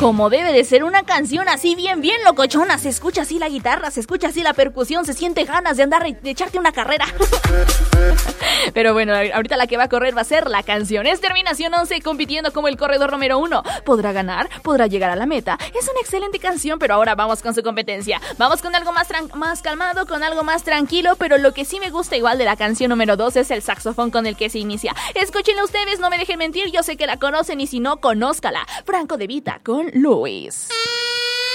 Como debe de ser una canción así bien locochona. Se escucha así la guitarra, se escucha así la percusión, se siente ganas de andar, de echarte una carrera. Pero bueno, ahorita la que va a correr va a ser la canción. Es Terminación 11 compitiendo como el corredor número 1. ¿Podrá ganar? ¿Podrá llegar a la meta? Es una excelente canción, pero ahora vamos con su competencia. Vamos con algo más calmado, con algo más tranquilo, pero lo que sí me gusta igual de la canción número 2 es el saxofón con el que se inicia. Escúchenla ustedes, no me dejen mentir, yo sé que la conocen y si no, conózcala. Franco De Vita con Luis.